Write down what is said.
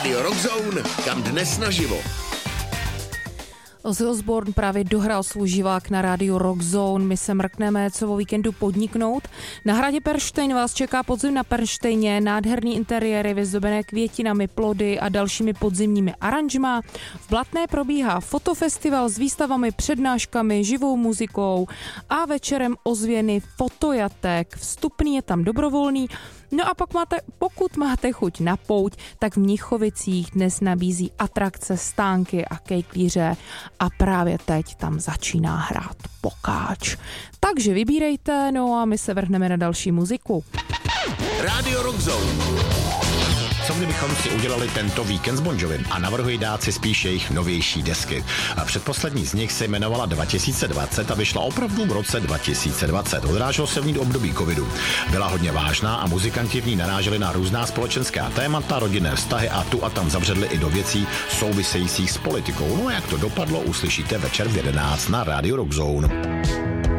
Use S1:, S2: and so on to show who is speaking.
S1: Rádio Rockzone, kam dnes naživo.
S2: Ozzy Osbourne právě dohrál svůj živák na rádiu Rockzone. My se mrkneme, co o víkendu podniknout. Na hradě Pernštejn vás čeká podzim na Pernštejně, nádherný interiéry vyzdobené květinami, plody a dalšími podzimními aranžma. V Blatné probíhá fotofestival s výstavami, přednáškami, živou muzikou a večerem ozvěny fotojatek. Vstupný je tam dobrovolný. No a pokud máte chuť na pouť, tak v Mnichovicích dnes nabízí atrakce, stánky a kejklíře a právě teď tam začíná hrát pokáč. Takže vybírejte, no a my se vrhneme na další muziku.
S1: Rádio Rockzone.
S3: Co kdybychom si udělali tento víkend s Bon Jovim a navrhuji dát si spíš jejich novější desky. A předposlední z nich se jmenovala 2020 a vyšla opravdu v roce 2020. Odráželo se v ní období covidu. Byla hodně vážná a muzikanti v ní naráželi na různá společenská témata, rodinné vztahy a tu a tam zabředli i do věcí souvisejících s politikou. No a jak to dopadlo, uslyšíte večer v 11 na Rádiu Rockzone.